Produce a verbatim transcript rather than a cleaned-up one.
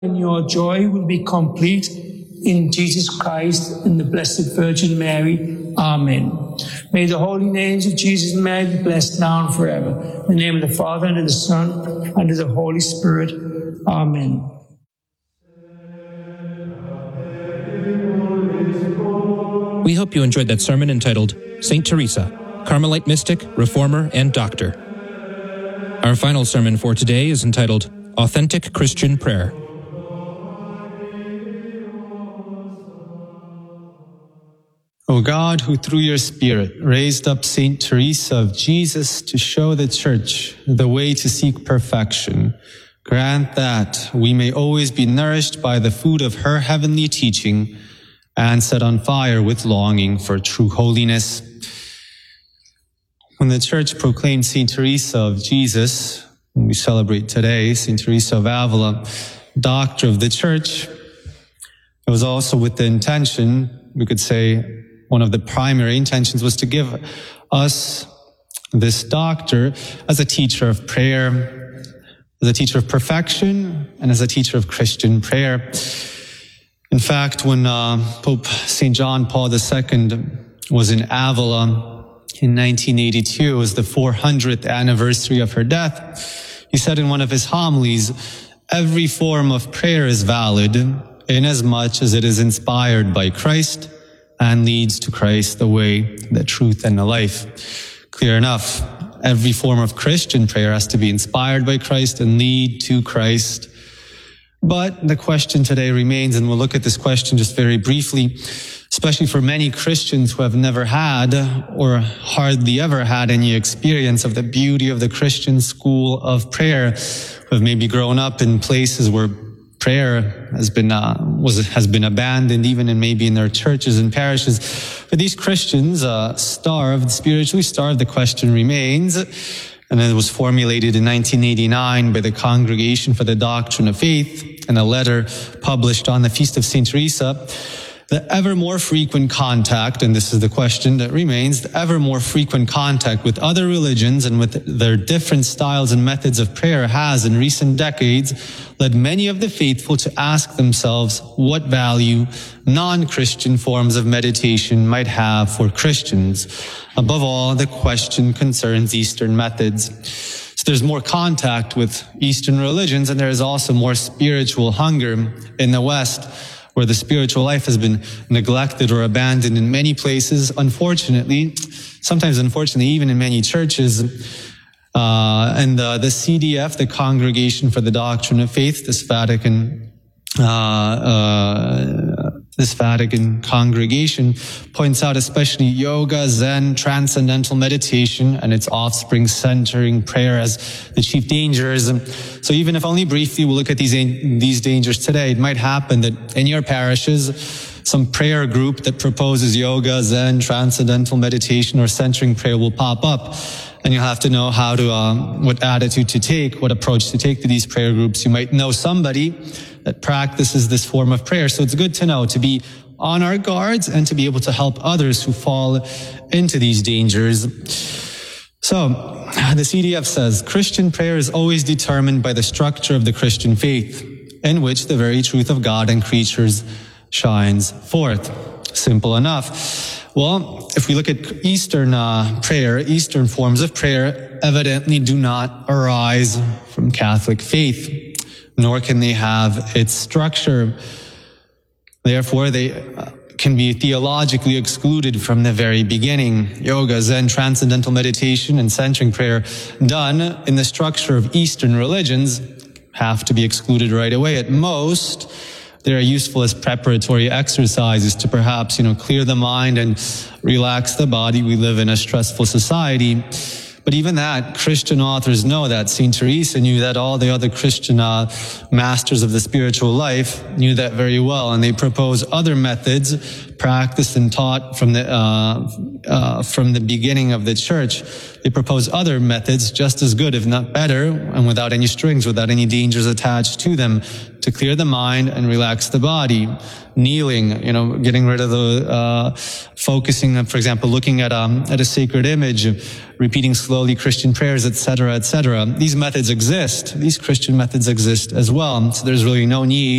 and your joy will be complete in Jesus Christ and the Blessed Virgin Mary. Amen. May the holy names of Jesus and Mary be blessed now and forever. In the name of the Father, and of the Son, and of the Holy Spirit. Amen. We hope you enjoyed that sermon entitled Saint Teresa, Carmelite Mystic, Reformer, and Doctor. Our final sermon for today is entitled Authentic Christian Prayer. O God, who through your Spirit raised up Saint Teresa of Jesus to show the Church the way to seek perfection, grant that we may always be nourished by the food of her heavenly teaching and set on fire with longing for true holiness. When the Church proclaimed Saint Teresa of Jesus, when we celebrate today, Saint Teresa of Avila, Doctor of the Church, it was also with the intention, we could say, one of the primary intentions was to give us this doctor as a teacher of prayer, as a teacher of perfection, and as a teacher of Christian prayer. In fact, when uh, Pope Saint John Paul the Second was in Avila in nineteen eighty-two, it was the four hundredth anniversary of her death, he said in one of his homilies, "Every form of prayer is valid inasmuch as it is inspired by Christ and leads to Christ, the way, the truth, and the life." Clear enough. Every form of Christian prayer has to be inspired by Christ and lead to Christ. But the question today remains, and we'll look at this question just very briefly, especially for many Christians who have never had or hardly ever had any experience of the beauty of the Christian school of prayer, who have maybe grown up in places where prayer has been uh, was has been abandoned, even in maybe in their churches and parishes. For these Christians, uh, starved, spiritually starved, the question remains, and it was formulated in nineteen eighty-nine by the Congregation for the Doctrine of Faith in a letter published on the Feast of Saint Teresa. The ever more frequent contact, and this is the question that remains, the ever more frequent contact with other religions and with their different styles and methods of prayer has in recent decades led many of the faithful to ask themselves what value non-Christian forms of meditation might have for Christians. Above all, the question concerns Eastern methods. So there's more contact with Eastern religions, and there is also more spiritual hunger in the West, where the spiritual life has been neglected or abandoned in many places, unfortunately, sometimes unfortunately even in many churches. Uh, and uh, the C D F, the Congregation for the Doctrine of Faith, this Vatican, uh, uh, this Vatican congregation points out especially yoga, Zen, transcendental meditation, and its offspring centering prayer as the chief dangers. So even if only briefly we'll look at these, these dangers today, it might happen that in your parishes, some prayer group that proposes yoga, Zen, transcendental meditation, or centering prayer will pop up. And you'll have to know how to, um, what attitude to take, what approach to take to these prayer groups. You might know somebody that practices this form of prayer. So it's good to know, to be on our guards and to be able to help others who fall into these dangers. So the C D F says, Christian prayer is always determined by the structure of the Christian faith, in which the very truth of God and creatures shines forth. Simple enough. Well, if we look at Eastern uh, prayer, Eastern forms of prayer evidently do not arise from Catholic faith, nor can they have its structure. Therefore, they uh, can be theologically excluded from the very beginning. Yoga, Zen, transcendental meditation, and centering prayer done in the structure of Eastern religions have to be excluded right away. At most, they are useful as preparatory exercises to perhaps, you know, clear the mind and relax the body. We live in a stressful society. But even that, Christian authors know that. Saint Teresa knew that. All the other Christian uh, masters of the spiritual life knew that very well. And they propose other methods, practiced and taught from the uh, uh, from the beginning of the church. They propose other methods just as good, if not better, and without any strings, without any dangers attached to them, to clear the mind and relax the body. Kneeling, you know, getting rid of the, uh, focusing on, for example, looking at, um, at a sacred image, repeating slowly Christian prayers, et cetera, et cetera. These methods exist. These Christian methods exist as well. So there's really no need